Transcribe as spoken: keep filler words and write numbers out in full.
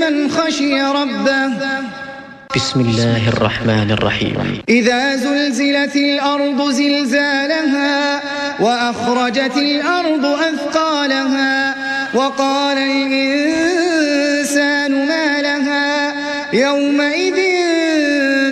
لمن خشي ربه. بسم الله الرحمن الرحيم. إذا زلزلت الأرض زلزالها وأخرجت الأرض أثقالها وقال الإنسان ما لها يومئذ